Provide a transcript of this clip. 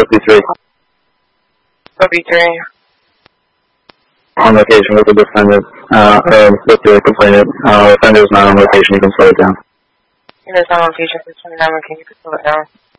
53. 53. On location with the defendant, with the complainant. Offender is not on location, you can slow it down. It is on location for 29, can you slow it down?